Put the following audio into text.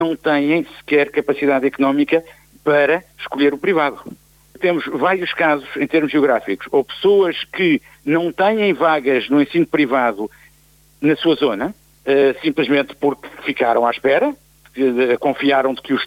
não têm sequer capacidade económica para escolher o privado. Temos vários casos em termos geográficos, ou pessoas que não têm vagas no ensino privado na sua zona, simplesmente porque ficaram à espera, confiaram de que o